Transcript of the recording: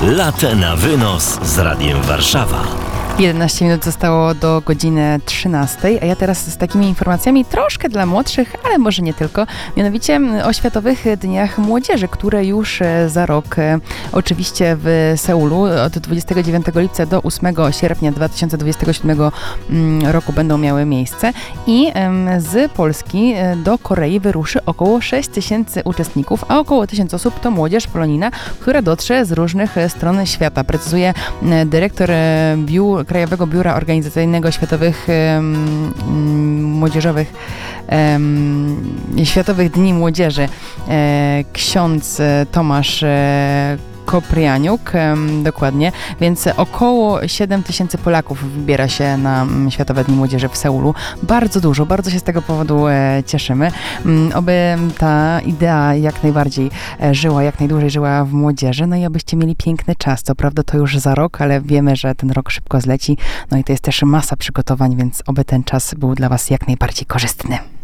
Latte na wynos z Radiem Warszawa. 11 minut zostało do godziny 13, a ja teraz z takimi informacjami troszkę dla młodszych, ale może nie tylko, mianowicie o Światowych Dniach Młodzieży, które już za rok oczywiście w Seulu od 29 lipca do 8 sierpnia 2027 roku będą miały miejsce i z Polski do Korei wyruszy około 6 tysięcy uczestników, a około 1000 osób to młodzież polonijna, która dotrze z różnych stron świata, precyzuje dyrektor Krajowego Biura Organizacyjnego Światowych Młodzieżowych Światowych Dni Młodzieży ksiądz Tomasz Koprianiuk, dokładnie, więc około 7 tysięcy Polaków wybiera się na Światowe Dni Młodzieży w Seulu. Bardzo dużo, bardzo się z tego powodu cieszymy. Oby ta idea jak najbardziej żyła, jak najdłużej żyła w młodzieży, no i abyście mieli piękny czas. Co prawda to już za rok, ale wiemy, że ten rok szybko zleci, no i to jest też masa przygotowań, więc oby ten czas był dla Was jak najbardziej korzystny.